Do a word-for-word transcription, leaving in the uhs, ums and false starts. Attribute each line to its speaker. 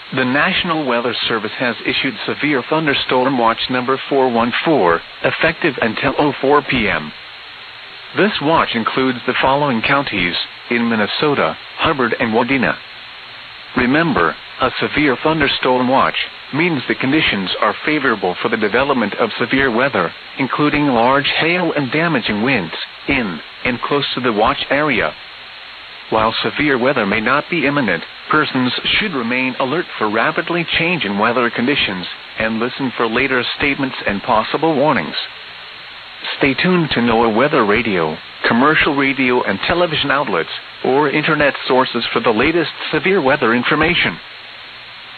Speaker 1: The National Weather Service has issued Severe Thunderstorm Watch number four one four, effective until oh four p.m. This watch includes the following counties in Minnesota: Hubbard and Wadena. Remember, a severe thunderstorm watch means the conditions are favorable for the development of severe weather, including large hail and damaging winds, in and close to the watch area. While severe weather may not be imminent, persons should remain alert for rapidly changing weather conditions and listen for later statements and possible warnings. Stay tuned to NOAA Weather Radio, commercial radio and television outlets, or internet sources for the latest severe weather information.